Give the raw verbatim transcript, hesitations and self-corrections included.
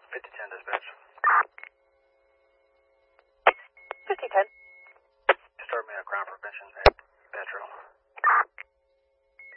fifty ten dispatch. fifty ten. Start me a crime prevention at Petro.